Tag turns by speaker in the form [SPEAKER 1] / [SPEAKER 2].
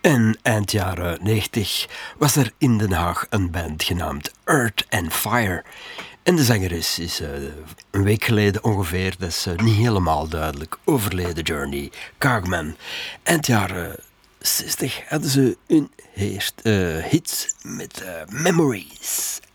[SPEAKER 1] En eind jaren 90 was er in Den Haag een band genaamd Earth and Fire. En de zangeres is een week geleden ongeveer, dat is niet helemaal duidelijk, overleden. Journey Kaagman. Eind jaren 60 hadden ze hun eerste hits met Memories.